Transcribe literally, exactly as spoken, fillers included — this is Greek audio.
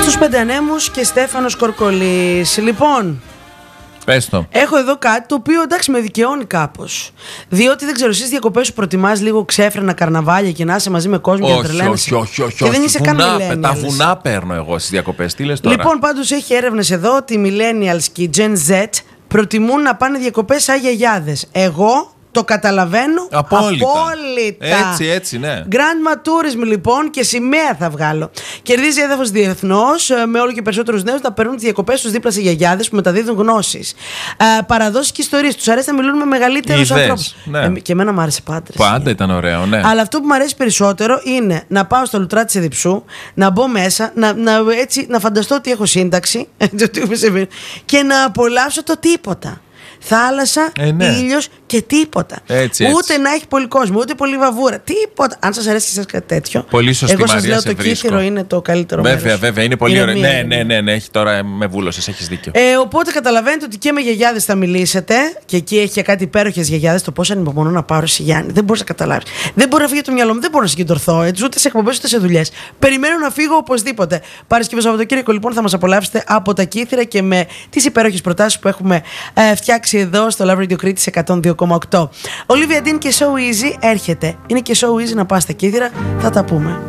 Κώστος Πεντανέμους και Στέφανος Κορκολής. Λοιπόν, πες το. Έχω εδώ κάτι το οποίο εντάξει με δικαιώνει κάπως. Διότι δεν ξέρω, εσείς διακοπές σου προτιμάς λίγο ξέφρενα καρναβάλια και να είσαι μαζί με κόσμο όχι, και να τρελαίνεσαι? Όχι, όχι, όχι. Και δεν είσαι καν millennials. Τα βουνά παίρνω εγώ στις διακοπές. Τι λες τώρα? Λοιπόν, πάντως έχει έρευνες εδώ ότι οι millennials και οι Gen Z προτιμούν να πάνε διακοπές σαν γιαγιάδες. Εγώ το καταλαβαίνω απόλυτα. απόλυτα. Έτσι, έτσι, ναι. Grandma Tourism λοιπόν και σημαία θα βγάλω. Κερδίζει έδαφος διεθνώς με όλο και περισσότερους νέους να περνούν τις διακοπές τους δίπλα σε γιαγιάδες που μεταδίδουν γνώσεις. Ε, παραδόσεις και ιστορίες. Τους αρέσει να μιλούν με μεγαλύτερους ανθρώπους. Ναι. Ε, και εμένα μου άρεσε πάντα. Πάντα ήταν ωραίο, ναι. Αλλά αυτό που μου αρέσει περισσότερο είναι να πάω στο λουτρά της Εδιψού, να μπω μέσα, να, να, έτσι, να φανταστώ ότι έχω σύνταξη και να απολαύσω το τίποτα. Θάλασσα, ε, ναι. ήλιος και τίποτα. Έτσι, ούτε έτσι. να έχει πολύ κόσμο, ούτε πολύ βαβούρα. Τίποτα. Αν σας αρέσει εσάς κάτι τέτοιο. Πολύ σωστή, εγώ σας Μαρία, λέω σε το βρίσκω. Κύθυρο είναι το καλύτερο βέβαια, μέρος. Βέβαια, είναι πολύ είναι ωραίο. μία, Ναι, είναι. ναι, ναι, ναι, έχει τώρα με βούλωσες, έχεις δίκιο. Ε, οπότε καταλαβαίνετε ότι και με γιαγιάδες θα μιλήσετε. Και εκεί έχει κάτι υπέροχες γιαγιάδες. Το πώς ανυπομονώ να πάρω σε Γιάννη. Δεν μπορείς να καταλάβεις. Δεν μπορώ να φύγει το μυαλό μου, δεν μπορώ να συγκεντρωθώ έτσι, ούτε σε εκπομπές ούτε σε δουλειές. Περιμένω να φύγω οπωσδήποτε. Παρασκευή Σαββατοκύριακο λοιπόν θα μας απολαύσετε από τα Κύθυρα και με τις υπέροχες προτάσεις που έχουμε ε, φτιάξει εδώ στο Love Radio Κρήτης εκατόν δύο κόμμα οκτώ. Olivia Dean και So Easy έρχεται. Είναι και So Easy να πας στα Κύθυρα. Θα τα πούμε.